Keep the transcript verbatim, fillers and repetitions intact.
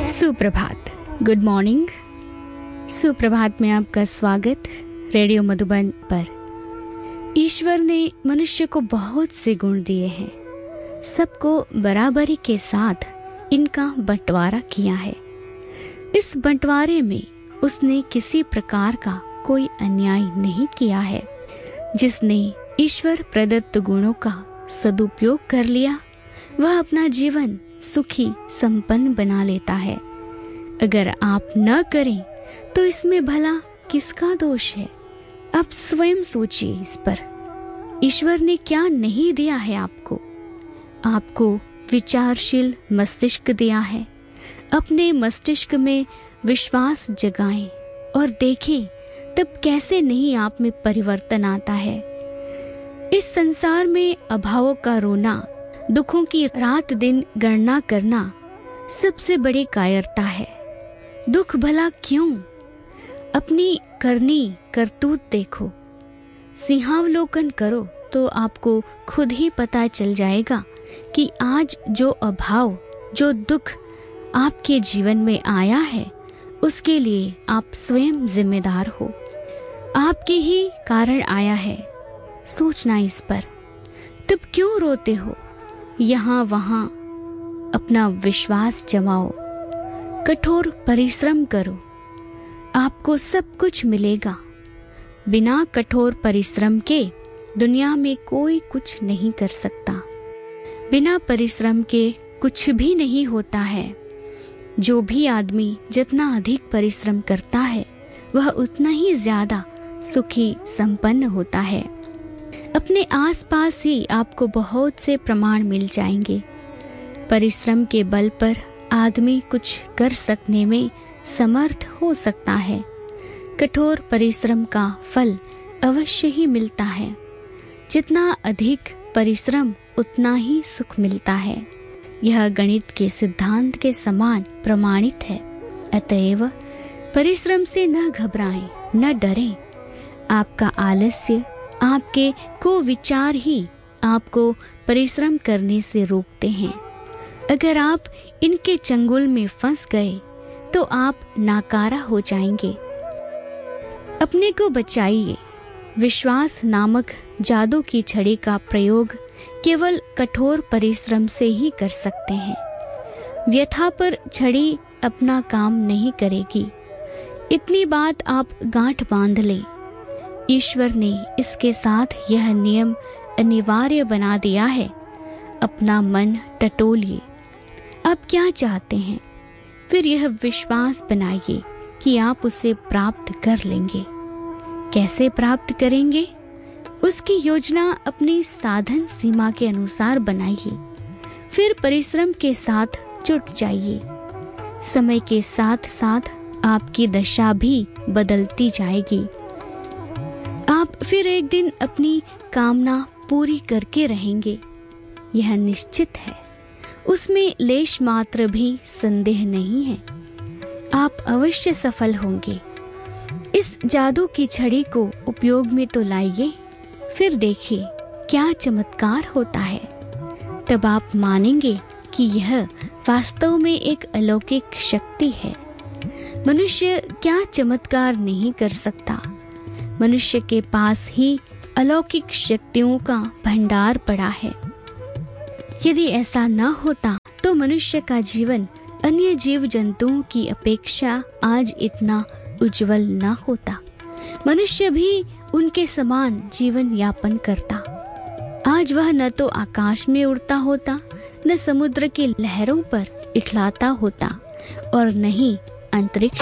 सुप्रभात, good morning. सुप्रभात में आपका स्वागत रेडियो मधुबन पर। ईश्वर ने मनुष्य को बहुत से गुण दिए हैं, सबको बराबरी के साथ इनका बंटवारा किया है। इस बंटवारे में उसने किसी प्रकार का कोई अन्याय नहीं किया है। जिसने ईश्वर प्रदत्त गुणों का सदुपयोग कर लिया, वह अपना जीवन सुखी संपन्न बना लेता है। अगर आप न करें तो इसमें भला किसका दोष है? आप स्वयं सोचिए इस पर। ईश्वर ने क्या नहीं दिया है आपको? आपको विचारशील मस्तिष्क दिया है। अपने मस्तिष्क में विश्वास जगाएं और देखें तब कैसे नहीं आप में परिवर्तन आता है। इस संसार में अभावों का रोना, दुखों की रात दिन गणना करना सबसे बड़ी कायरता है। दुख भला क्यों? अपनी करनी करतूत देखो, सिंहावलोकन करो तो आपको खुद ही पता चल जाएगा कि आज जो अभाव, जो दुख आपके जीवन में आया है, उसके लिए आप स्वयं जिम्मेदार हो। आपके ही कारण आया है। सोचना इस पर। तब क्यों रोते हो? यहाँ वहाँ अपना विश्वास जमाओ, कठोर परिश्रम करो, आपको सब कुछ मिलेगा। बिना कठोर परिश्रम के दुनिया में कोई कुछ नहीं कर सकता। बिना परिश्रम के कुछ भी नहीं होता है। जो भी आदमी जितना अधिक परिश्रम करता है, वह उतना ही ज्यादा सुखी संपन्न होता है। अपने आसपास ही आपको बहुत से प्रमाण मिल जाएंगे। परिश्रम के बल पर आदमी कुछ कर सकने में समर्थ हो सकता है। कठोर परिश्रम का फल अवश्य ही मिलता है। जितना अधिक परिश्रम उतना ही सुख मिलता है। यह गणित के सिद्धांत के समान प्रमाणित है। अतएव परिश्रम से न घबराएं, न डरें। आपका आलस्य, आपके कुविचार ही आपको परिश्रम करने से रोकते हैं। अगर आप इनके चंगुल में फंस गए तो आप नाकारा हो जाएंगे। अपने को बचाइए। विश्वास नामक जादू की छड़ी का प्रयोग केवल कठोर परिश्रम से ही कर सकते हैं। व्यथा पर छड़ी अपना काम नहीं करेगी। इतनी बात आप गांठ बांध लें। ईश्वर ने इसके साथ यह नियम अनिवार्य बना दिया है। अपना मन टटोलिए। आप क्या चाहते हैं? फिर यह विश्वास बनाइए कि आप उसे प्राप्त कर लेंगे। कैसे प्राप्त करेंगे? उसकी योजना अपनी साधन सीमा के अनुसार बनाइए। फिर परिश्रम के साथ जुट जाइए। समय के साथ साथ आपकी दशा भी बदलती जाएगी। आप फिर एक दिन अपनी कामना पूरी करके रहेंगे, यह निश्चित है। उसमें लेश मात्र भी संदेह नहीं है। आप अवश्य सफल होंगे। इस जादू की छड़ी को उपयोग में तो लाइए, फिर देखिए क्या चमत्कार होता है। तब आप मानेंगे कि यह वास्तव में एक अलौकिक शक्ति है। मनुष्य क्या चमत्कार नहीं कर सकता। मनुष्य के पास ही अलौकिक शक्तियों का भंडार पड़ा है। यदि ऐसा न होता तो मनुष्य का जीवन अन्य जीव जंतुओं की अपेक्षा आज इतना उज्जवल न होता। मनुष्य भी उनके समान जीवन यापन करता। आज वह न तो आकाश में उड़ता होता, न समुद्र की लहरों पर इठलाता होता और न ही अंतरिक्ष